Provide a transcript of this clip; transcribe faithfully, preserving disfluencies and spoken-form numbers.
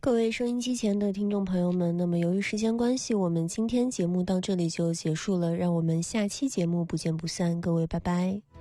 各位收音机前的听众朋友们，那么由于时间关系，我们今天节目到这里就结束了，让我们下期节目不见不散，各位拜拜。